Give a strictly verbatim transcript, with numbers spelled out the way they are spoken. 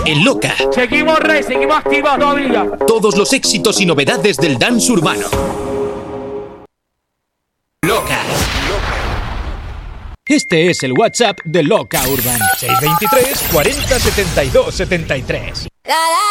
en Loca. Seguimos, Rey, seguimos activos todavía. Todos los éxitos y novedades del dance urbano. Loca. Este es el WhatsApp de Loca Urban. seis dos tres, cuarenta, setenta y dos, setenta y tres.